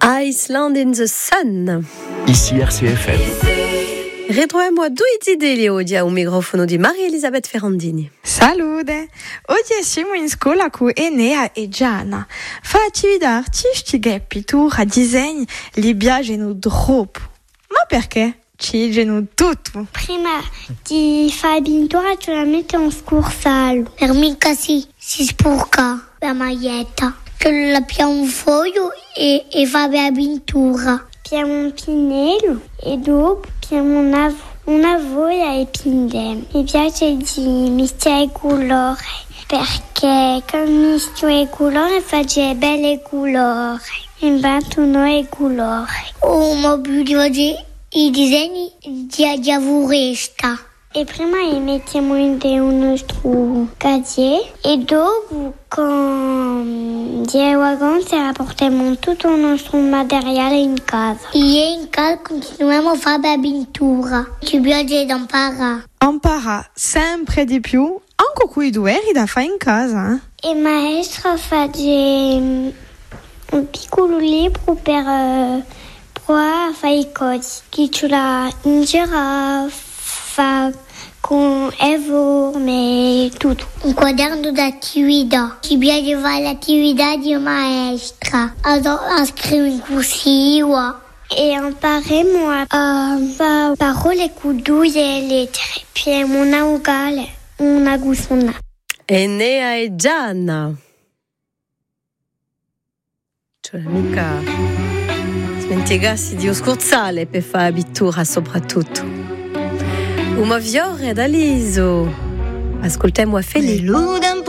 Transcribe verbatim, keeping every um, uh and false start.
Iceland in the Sun. Ici R C F M. Retroviamo due idee oggi a un microfono di Maria Elisabeth Ferrandini. Salute! Oggi siamo in scuola con Enea e Gianna. Fa attività artistiche, pittura, disegno, li piacciono troppo. Ma perché? Ci piacciono tutto. Prima di fare pintura ce la metto in scursale. Per mica sì, si sporca la maglietta. Ce la piamo un foglio e, e fa la pintura. Piamo un pennello e dopo piamo una, una voglia e pindiamo. Mi piace di mischiare i colori perché con mischiare i colori faccio belle colori. Inventano i colori. O mobilio di i disegni di, di avoresta. E prima li mettiamo in un nostro casier e dopo con dieci vacanze portiamo tutto il nostro materiale in casa. E in casa continuiamo a fare la pintura. Ci piace da imparare. Impara sempre di più, anche con i doveri da fare in casa. Eh? E maestra fa un piccolo libro per uh, provare a fare i cose. Che ce l'ha in giraffa. Fa con enorme tutto. Un quaderno d'attività. Ci piace fare l'attività di maestra. Allora scrivo in cursiva. E impareremo a, a fare parole con due lettere. Poi una vocale, una consonante. Enea e Gianna. Cioè mica dimenticarsi di scursale per fare la pittura soprattutto. Uma fiore da liso. Ascoltiamo a Felice.